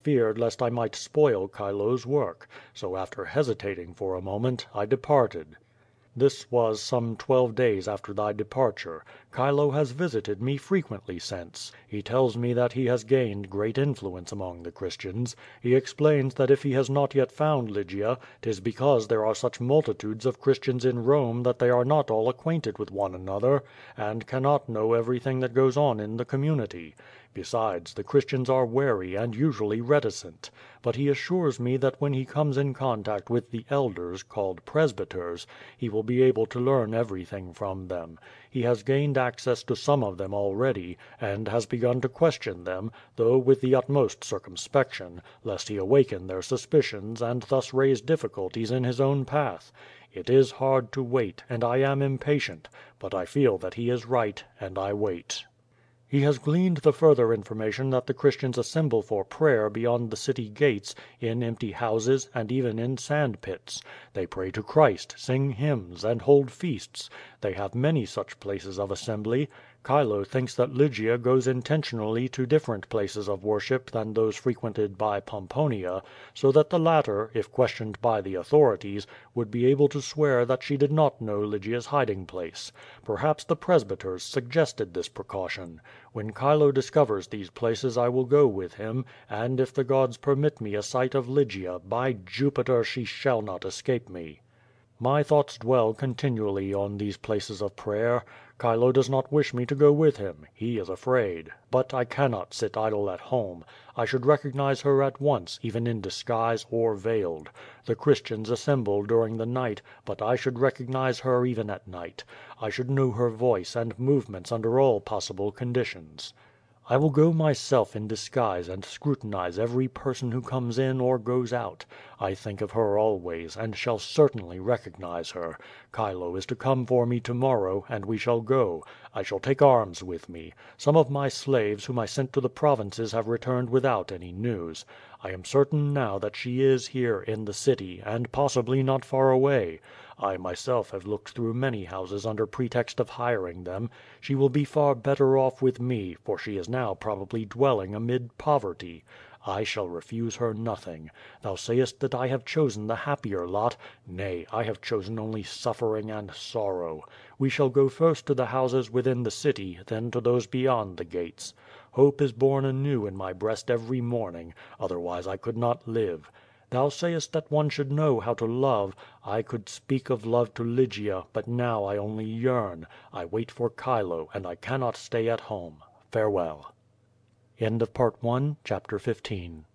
feared lest I might spoil Chilo's work, so after hesitating for a moment, I departed. This was some 12 days after thy departure. Chilo has visited me frequently since. He tells me that he has gained great influence among the Christians. He explains that if he has not yet found Lygia, 'tis because there are such multitudes of Christians in Rome that they are not all acquainted with one another, and cannot know everything that goes on in the community. Besides, the Christians are wary and usually reticent. But he assures me that when he comes in contact with the elders, called presbyters, he will be able to learn everything from them. He has gained access to some of them already, and has begun to question them, though with the utmost circumspection, lest he awaken their suspicions and thus raise difficulties in his own path. It is hard to wait, and I am impatient, but I feel that he is right, and I wait. He has gleaned the further information that the Christians assemble for prayer beyond the city gates, in empty houses, and even in sand pits. They pray to Christ, sing hymns, and hold feasts. They have many such places of assembly. Chilo thinks that Lygia goes intentionally to different places of worship than those frequented by Pomponia, so that the latter, if questioned by the authorities, would be able to swear that she did not know Lygia's hiding place. Perhaps the presbyters suggested this precaution. When Chilo discovers these places I will go with him, and if the gods permit me a sight of Lygia, by Jupiter, she shall not escape me. My thoughts dwell continually on these places of prayer. Chilo does not wish me to go with him. He is afraid. But I cannot sit idle at home. I should recognize her at once, even in disguise, or veiled. The Christians assemble during the night, but I should recognize her even at night. I should know her voice and movements under all possible conditions. I will go myself in disguise and scrutinize every person who comes in or goes out. I think of her always, and shall certainly recognize her. Chilo is to come for me to morrow, and we shall go. I shall take arms with me. Some of my slaves whom I sent to the provinces have returned without any news. I am certain now that she is here in the city, and possibly not far away. I myself have looked through many houses under pretext of hiring them. She will be far better off with me, for she is now probably dwelling amid poverty. I shall refuse her nothing. Thou sayest that I have chosen the happier lot. Nay, I have chosen only suffering and sorrow. We shall go first to the houses within the city, then to those beyond the gates. Hope is born anew in my breast every morning, otherwise I could not live. Thou sayest that one should know how to love. I could speak of love to Lygia, but now I only yearn. I wait for Chilo, and I cannot stay at home. Farewell. Chapter 15